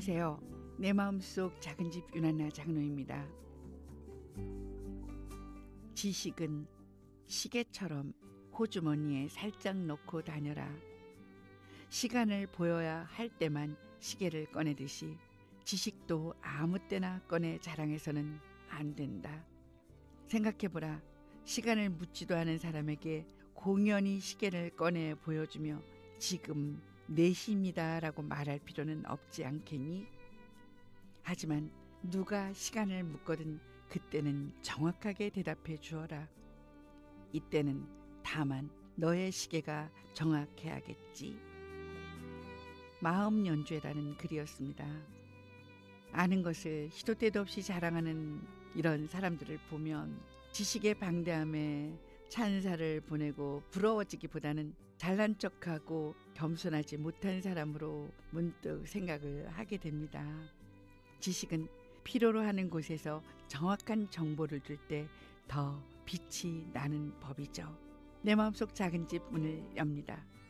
안녕하세요. 내 마음속 작은 집 유난나 장로입니다. 지식은 시계처럼 호주머니에 살짝 넣고 다녀라. 시간을 보여야 할 때만 시계를 꺼내듯이 지식도 아무 때나 꺼내 자랑해서는 안 된다. 생각해보라. 시간을 묻지도 않은 사람에게 공연히 시계를 꺼내 보여주며 지금 4시입니다 라고 말할 필요는 없지 않겠니? 하지만 누가 시간을 묻거든 그때는 정확하게 대답해 주어라. 이때는 다만 너의 시계가 정확해야겠지. 마음 연주회라는 글이었습니다. 아는 것을 시도 때도 없이 자랑하는 이런 사람들을 보면 지식의 방대함에 찬사를 보내고 부러워지기보다는 잘난 척하고 겸손하지 못한 사람으로 문득 생각을 하게 됩니다. 지식은 필요로 하는 곳에서 정확한 정보를 줄 때 더 빛이 나는 법이죠. 내 마음속 작은 집 문을 엽니다.